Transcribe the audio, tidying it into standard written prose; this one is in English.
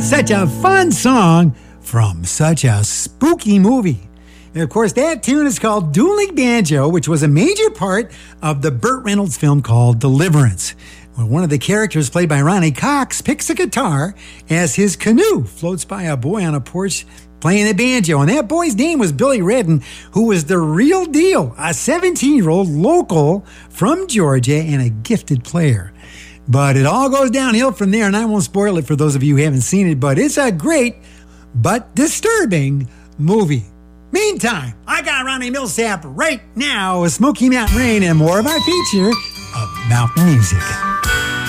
Such a fun song from such a spooky movie. And of course, that tune is called Dueling Banjo, which was a major part of the Burt Reynolds film called Deliverance, where one of the characters, played by Ronnie Cox, picks a guitar as his canoe floats by a boy on a porch playing the banjo. And that boy's name was Billy Redden, who was the real deal, a 17-year-old local from Georgia and a gifted player. But it all goes downhill from there, and I won't spoil it for those of you who haven't seen it, but it's a great but disturbing movie. Meantime, I got Ronnie Millsap right now with Smoky Mountain Rain and more of our feature of mountain music.